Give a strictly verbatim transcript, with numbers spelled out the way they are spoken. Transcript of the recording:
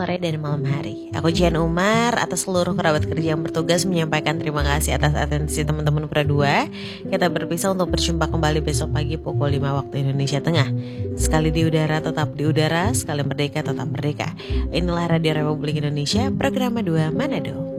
sore, dan malam hari. Aku Jian Umar, atas seluruh kerabat kerja yang bertugas menyampaikan terima kasih atas atensi teman-teman Pro dua. Kita berpisah untuk berjumpa kembali besok pagi pukul lima waktu Indonesia Tengah. Sekali di udara tetap di udara, sekali merdeka tetap merdeka. Inilah Radio Republik Indonesia, program dua Manado.